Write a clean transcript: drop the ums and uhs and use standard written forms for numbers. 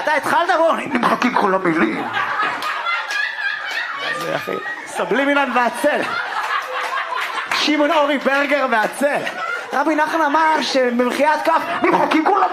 אתה התחלת בו, נמחקים כל המילים. זה אחי, סבלימינל והצל. שמעון אורי ברגר והצל. רבי נחמן אמר שבמחיית כף נמחקים כל